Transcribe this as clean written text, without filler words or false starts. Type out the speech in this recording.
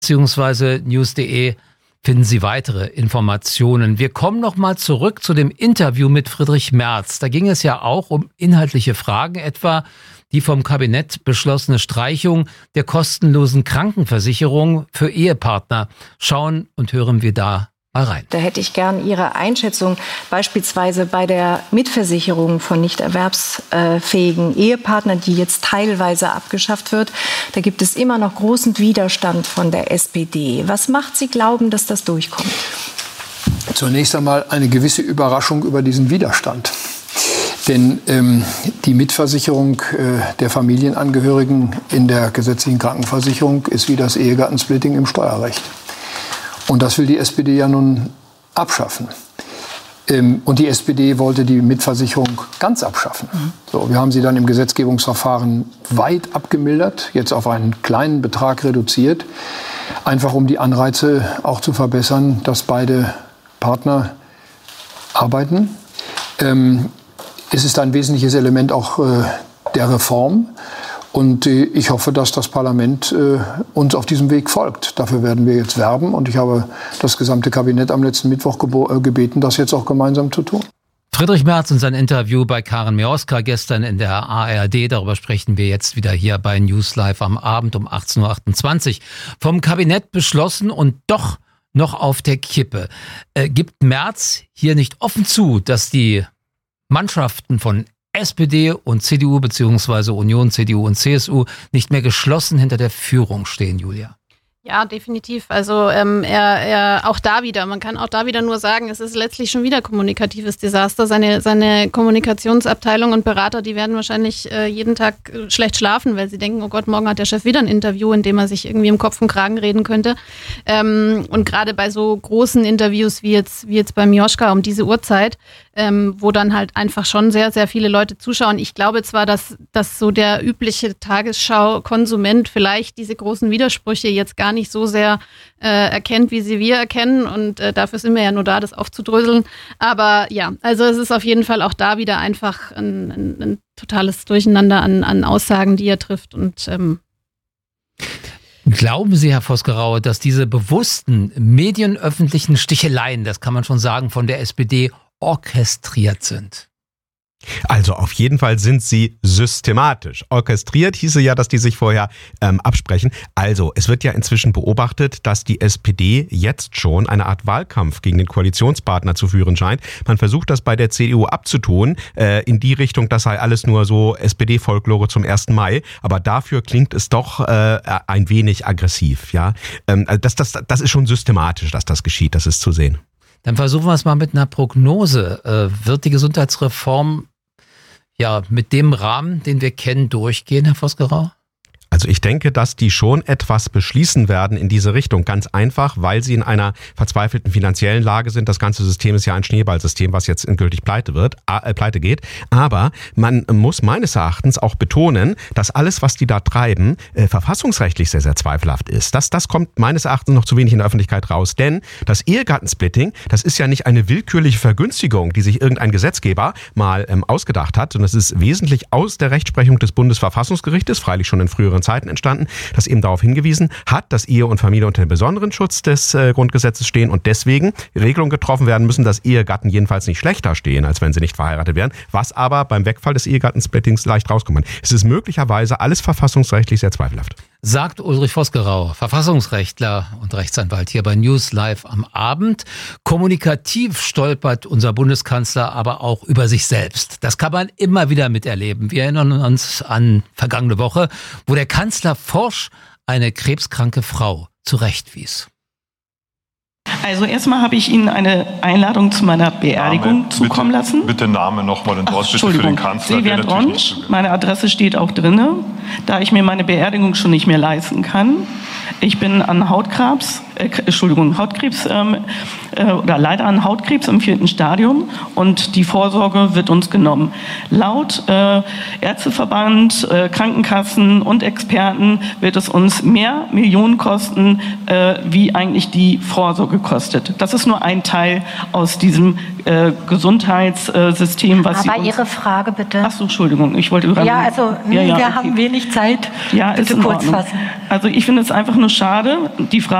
bzw. news.de finden Sie weitere Informationen. Wir kommen nochmal zurück zu dem Interview mit Friedrich Merz. Da ging es ja auch um inhaltliche Fragen, etwa die vom Kabinett beschlossene Streichung der kostenlosen Krankenversicherung für Ehepartner. Schauen und hören wir da mal rein. Da hätte ich gern Ihre Einschätzung, beispielsweise bei der Mitversicherung von nicht erwerbsfähigen Ehepartnern, die jetzt teilweise abgeschafft wird. Da gibt es immer noch großen Widerstand von der SPD. Was macht Sie glauben, dass das durchkommt? Zunächst einmal eine gewisse Überraschung über diesen Widerstand. Denn die Mitversicherung der Familienangehörigen in der gesetzlichen Krankenversicherung ist wie das Ehegattensplitting im Steuerrecht. Und das will die SPD ja nun abschaffen. Und die SPD wollte die Mitversicherung ganz abschaffen. So, wir haben sie dann im Gesetzgebungsverfahren weit abgemildert, jetzt auf einen kleinen Betrag reduziert, einfach um die Anreize auch zu verbessern, dass beide Partner arbeiten. Es ist ein wesentliches Element auch der Reform. Und ich hoffe, dass das Parlament uns auf diesem Weg folgt. Dafür werden wir jetzt werben. Und ich habe das gesamte Kabinett am letzten Mittwoch gebeten, das jetzt auch gemeinsam zu tun. Friedrich Merz und sein Interview bei Karen Mioska gestern in der ARD. Darüber sprechen wir jetzt wieder hier bei News Live am Abend um 18.28 Uhr. Vom Kabinett beschlossen und doch noch auf der Kippe. Gibt Merz hier nicht offen zu, dass die Mannschaften von SPD und CDU bzw. Union, CDU und CSU nicht mehr geschlossen hinter der Führung stehen, Julia? Ja, definitiv. Also er auch da wieder, man kann auch da wieder nur sagen, es ist letztlich schon wieder kommunikatives Desaster. Seine Kommunikationsabteilung und Berater, die werden wahrscheinlich jeden Tag schlecht schlafen, weil sie denken, oh Gott, morgen hat der Chef wieder ein Interview, in dem er sich irgendwie im Kopf und Kragen reden könnte. Und gerade bei so großen Interviews wie jetzt bei Mioska um diese Uhrzeit, wo dann halt einfach schon sehr, sehr viele Leute zuschauen. Ich glaube zwar, dass so der übliche Tagesschau-Konsument vielleicht diese großen Widersprüche jetzt gar nicht so sehr erkennt, wie sie wir erkennen. Und dafür sind wir ja nur da, das aufzudröseln. Aber ja, also es ist auf jeden Fall auch da wieder einfach ein totales Durcheinander an Aussagen, die er trifft. Und glauben Sie, Herr Vosgerau, dass diese bewussten medienöffentlichen Sticheleien, das kann man schon sagen, von der SPD orchestriert sind? Also auf jeden Fall sind sie systematisch. Orchestriert hieße ja, dass die sich vorher absprechen. Also es wird ja inzwischen beobachtet, dass die SPD jetzt schon eine Art Wahlkampf gegen den Koalitionspartner zu führen scheint. Man versucht das bei der CDU abzutun, in die Richtung, das sei alles nur so SPD-Folklore zum 1. Mai. Aber dafür klingt es doch ein wenig aggressiv. Ja, das ist schon systematisch, dass das geschieht. Das ist zu sehen. Dann versuchen wir es mal mit einer Prognose. Wird die Gesundheitsreform mit dem Rahmen, den wir kennen, durchgehen, Herr Vosgerau? Also ich denke, dass die schon etwas beschließen werden in diese Richtung. Ganz einfach, weil sie in einer verzweifelten finanziellen Lage sind. Das ganze System ist ja ein Schneeballsystem, was jetzt endgültig pleite geht. Aber man muss meines Erachtens auch betonen, dass alles, was die da treiben, verfassungsrechtlich sehr, sehr zweifelhaft ist. Das kommt meines Erachtens noch zu wenig in der Öffentlichkeit raus. Denn das Ehegattensplitting, das ist ja nicht eine willkürliche Vergünstigung, die sich irgendein Gesetzgeber mal ausgedacht hat, sondern es ist wesentlich aus der Rechtsprechung des Bundesverfassungsgerichtes, freilich schon in früheren Zeiten entstanden, das eben darauf hingewiesen hat, dass Ehe und Familie unter dem besonderen Schutz des Grundgesetzes stehen und deswegen Regelungen getroffen werden müssen, dass Ehegatten jedenfalls nicht schlechter stehen, als wenn sie nicht verheiratet wären, was aber beim Wegfall des Ehegattensplittings leicht rauskommt. Es ist möglicherweise alles verfassungsrechtlich sehr zweifelhaft. Sagt Ulrich Vosgerau, Verfassungsrechtler und Rechtsanwalt hier bei News Live am Abend. Kommunikativ stolpert unser Bundeskanzler aber auch über sich selbst. Das kann man immer wieder miterleben. Wir erinnern uns an vergangene Woche, wo der Kanzler forsch eine krebskranke Frau zurechtwies. Also erstmal habe ich Ihnen eine Einladung zu meiner Beerdigung zukommen lassen. Bitte Name nochmal und bitte für den Kanzler. Silvia Dronsch, meine Adresse steht auch drinne, da ich mir meine Beerdigung schon nicht mehr leisten kann. Ich bin an Hautkrebs oder leider an Hautkrebs im 4. Stadium und die Vorsorge wird uns genommen. Laut Ärzteverband, Krankenkassen und Experten wird es uns mehr Millionen kosten, wie eigentlich die Vorsorge kostet. Das ist nur ein Teil aus diesem Gesundheitssystem, was Aber Ihre Frage bitte. Ach so, Entschuldigung, ich wollte wir haben wenig Zeit. Ja, bitte kurz fassen. Also ich finde es einfach nur schade. Die Frage